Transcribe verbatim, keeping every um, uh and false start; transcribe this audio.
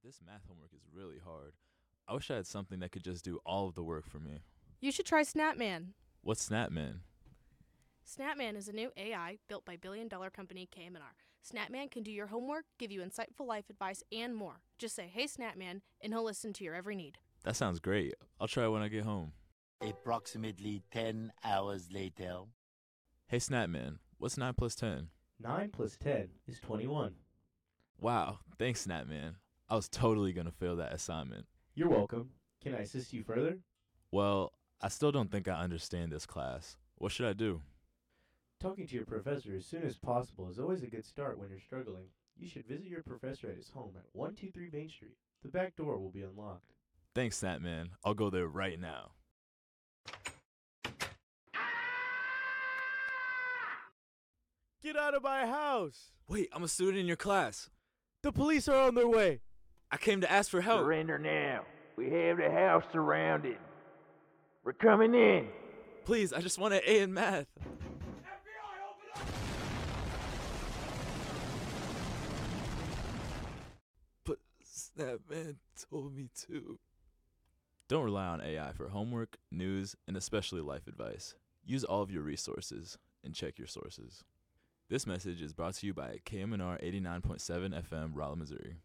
This math homework is really hard. I wish I had something that could just do all of the work for me. You should try Snapman. What's Snapman? Snapman is a new A I built by billion dollar company K M and R. Snapman can do your homework, give you insightful life advice, and more. Just say, "Hey Snapman," and he'll listen to your every need. That sounds great. I'll try it when I get home. Approximately ten hours later. Hey Snapman, what's nine plus ten? nine plus ten is twenty-one. Wow, thanks Snapman. I was totally going to fail that assignment. You're welcome. Can I assist you further? Well, I still don't think I understand this class. What should I do? Talking to your professor as soon as possible is always a good start when you're struggling. You should visit your professor at his home at one two three Main Street. The back door will be unlocked. Thanks Snapman. I'll go there right now. Get out of my house! Wait, I'm a student in your class. The police are on their way! I came to ask for help. Surrender now. We have the house surrounded. We're coming in. Please, I just want an A in math. But Snapman told me to. Don't rely on A I for homework, news, and especially life advice. Use all of your resources and check your sources. This message is brought to you by K M and R eighty-nine point seven F M, Rolla, Missouri.